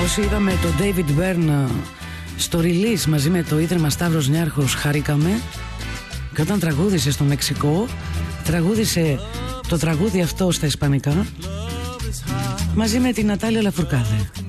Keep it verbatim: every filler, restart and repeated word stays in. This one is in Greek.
Όσοι είδαμε τον David Byrne στο release μαζί με το Ίδρυμα Σταύρος Νιάρχος, χαρήκαμε. Και όταν τραγούδισε στο Μεξικό, τραγούδισε το τραγούδι αυτό στα ισπανικά μαζί με την Νατάλια Λαφουρκάδε.